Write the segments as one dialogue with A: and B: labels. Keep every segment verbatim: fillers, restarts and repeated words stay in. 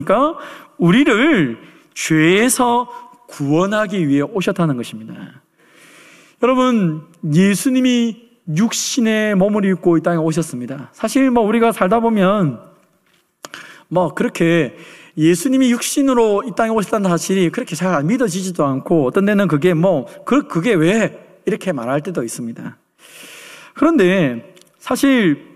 A: 그러니까 우리를 죄에서 구원하기 위해 오셨다는 것입니다. 여러분, 예수님이 육신의 몸을 입고 이 땅에 오셨습니다. 사실 뭐 우리가 살다 보면 뭐 그렇게 예수님이 육신으로 이 땅에 오셨다는 사실이 그렇게 잘 믿어지지도 않고, 어떤 데는 그게 뭐 그, 그게 왜 이렇게 말할 때도 있습니다. 그런데 사실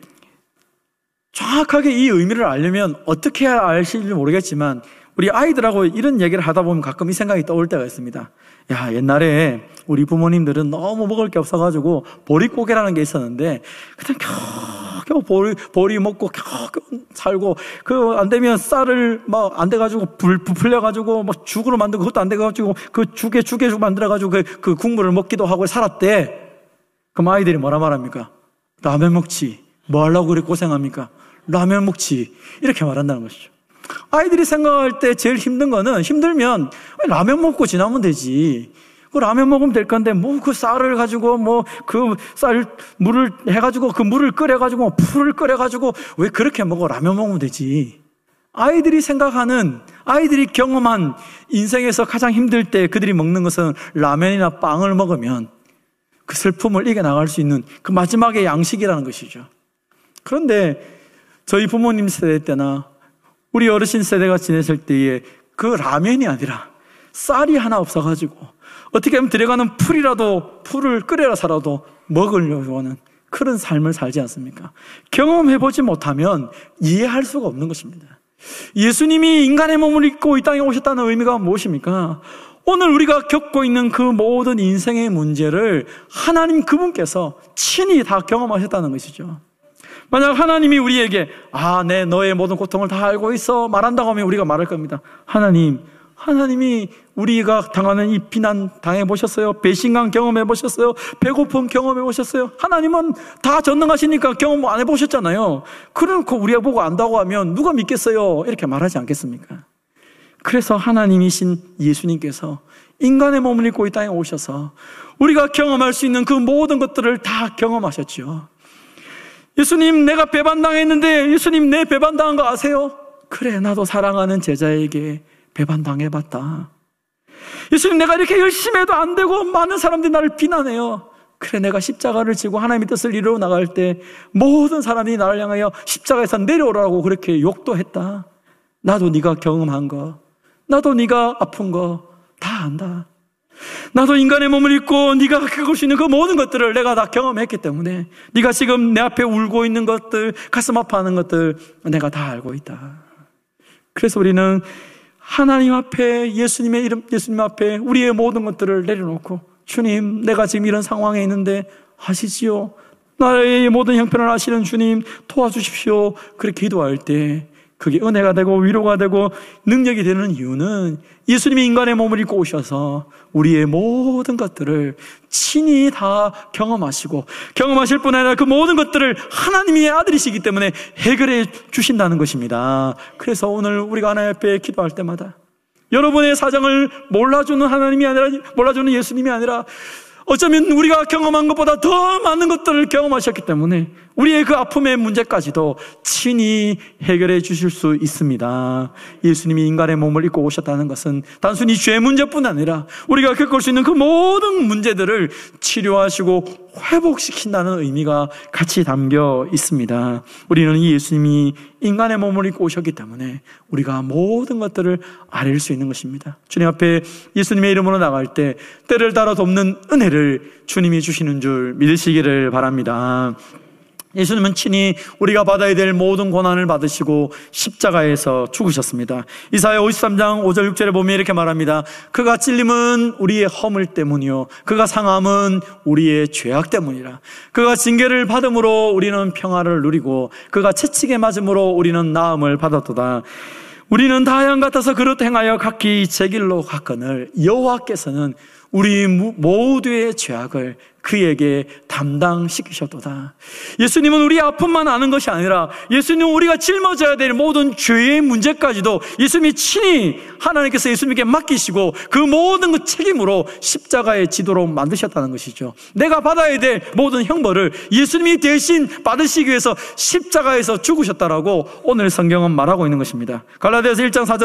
A: 정확하게 이 의미를 알려면 어떻게 아실지 모르겠지만, 우리 아이들하고 이런 얘기를 하다 보면 가끔 이 생각이 떠올 때가 있습니다. 야, 옛날에 우리 부모님들은 너무 먹을 게 없어가지고 보릿고개라는 게 있었는데 그냥 겨우 보리, 보리 먹고 겨우 살고, 그 안 되면 쌀을 막 안 돼가지고 불 부풀려가지고 막 죽으로 만들고, 그것도 안 돼가지고 그 죽에 죽에 죽 만들어가지고 그, 그 국물을 먹기도 하고 살았대. 그럼 아이들이 뭐라 말합니까? 라면 먹지. 뭐 하려고 그렇게 고생합니까? 라면 먹지. 이렇게 말한다는 것이죠. 아이들이 생각할 때 제일 힘든 거는, 힘들면 라면 먹고 지나면 되지. 그 라면 먹으면 될 건데 뭐 그 쌀을 가지고 뭐 그 쌀 물을 해가지고 그 물을 끓여가지고 풀을 끓여가지고 왜 그렇게 먹어? 라면 먹으면 되지. 아이들이 생각하는, 아이들이 경험한 인생에서 가장 힘들 때 그들이 먹는 것은 라면이나 빵을 먹으면 그 슬픔을 이겨나갈 수 있는 그 마지막의 양식이라는 것이죠. 그런데 저희 부모님 세대 때나 우리 어르신 세대가 지냈을 때에 그 라면이 아니라 쌀이 하나 없어가지고 어떻게 하면 들어가는 풀이라도, 풀을 끓여라 살아도 먹으려고 하는 그런 삶을 살지 않습니까? 경험해보지 못하면 이해할 수가 없는 것입니다. 예수님이 인간의 몸을 입고 이 땅에 오셨다는 의미가 무엇입니까? 오늘 우리가 겪고 있는 그 모든 인생의 문제를 하나님 그분께서 친히 다 경험하셨다는 것이죠. 만약 하나님이 우리에게 아, 네, 너의 모든 고통을 다 알고 있어 말한다고 하면 우리가 말할 겁니다. 하나님, 하나님이 우리가 당하는 이 비난 당해보셨어요? 배신감 경험해보셨어요? 배고픔 경험해보셨어요? 하나님은 다 전능하시니까 경험 안 해보셨잖아요. 그러놓고 우리가 보고 안다고 하면 누가 믿겠어요? 이렇게 말하지 않겠습니까? 그래서 하나님이신 예수님께서 인간의 몸을 입고 이 땅에 오셔서 우리가 경험할 수 있는 그 모든 것들을 다 경험하셨죠. 예수님, 내가 배반당했는데 예수님, 내 배반당한 거 아세요? 그래, 나도 사랑하는 제자에게 배반당해봤다. 예수님, 내가 이렇게 열심히 해도 안 되고 많은 사람들이 나를 비난해요. 그래, 내가 십자가를 지고 하나님의 뜻을 이루어 나갈 때 모든 사람이 나를 향하여 십자가에서 내려오라고 그렇게 욕도 했다. 나도 네가 경험한 거, 나도 네가 아픈 거 다 안다. 나도 인간의 몸을 입고 네가 겪을 수 있는 그 모든 것들을 내가 다 경험했기 때문에 네가 지금 내 앞에 울고 있는 것들, 가슴 아파하는 것들 내가 다 알고 있다. 그래서 우리는 하나님 앞에, 예수님의 이름, 예수님 앞에 우리의 모든 것들을 내려놓고, 주님, 내가 지금 이런 상황에 있는데 아시지요? 나의 모든 형편을 아시는 주님, 도와주십시오. 그렇게 기도할 때 그게 은혜가 되고 위로가 되고 능력이 되는 이유는 예수님이 인간의 몸을 입고 오셔서 우리의 모든 것들을 친히 다 경험하시고, 경험하실 뿐 아니라 그 모든 것들을 하나님의 아들이시기 때문에 해결해 주신다는 것입니다. 그래서 오늘 우리가 하나님 앞에 기도할 때마다 여러분의 사정을 몰라주는 하나님이 아니라, 몰라주는 예수님이 아니라 어쩌면 우리가 경험한 것보다 더 많은 것들을 경험하셨기 때문에 우리의 그 아픔의 문제까지도 친히 해결해 주실 수 있습니다. 예수님이 인간의 몸을 입고 오셨다는 것은 단순히 죄 문제뿐 아니라 우리가 겪을 수 있는 그 모든 문제들을 치료하시고 회복시킨다는 의미가 같이 담겨 있습니다. 우리는 이 예수님이 인간의 몸을 입고 오셨기 때문에 우리가 모든 것들을 아릴 수 있는 것입니다. 주님 앞에 예수님의 이름으로 나갈 때 때를 따라 돕는 은혜를 주님이 주시는 줄 믿으시기를 바랍니다. 예수님은 친히 우리가 받아야 될 모든 고난을 받으시고 십자가에서 죽으셨습니다. 이사야 오십삼 장 오 절 육 절에 보면 이렇게 말합니다. 그가 찔림은 우리의 허물 때문이요 그가 상함은 우리의 죄악 때문이라. 그가 징계를 받음으로 우리는 평화를 누리고 그가 채찍에 맞음으로 우리는 나음을 받았도다. 우리는 다 양 같아서 그릇 행하여 각기 제 길로 갔거늘 여호와께서는 우리 모두의 죄악을 그에게 담당시키셨도다. 예수님은 우리의 아픔만 아는 것이 아니라 예수님은 우리가 짊어져야 될 모든 죄의 문제까지도 예수님이 친히 하나님께서 예수님께 맡기시고 그 모든 그 책임으로 십자가의 지도로 만드셨다는 것이죠. 내가 받아야 될 모든 형벌을 예수님이 대신 받으시기 위해서 십자가에서 죽으셨다라고 오늘 성경은 말하고 있는 것입니다. 갈라디아서 일 장 사 절